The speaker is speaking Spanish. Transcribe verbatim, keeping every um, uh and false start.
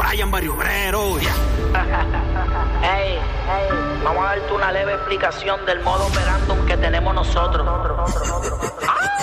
playa en Barrio Obrero. Yeah. Hey, hey, vamos a darte una leve explicación del modo operandum que tenemos nosotros.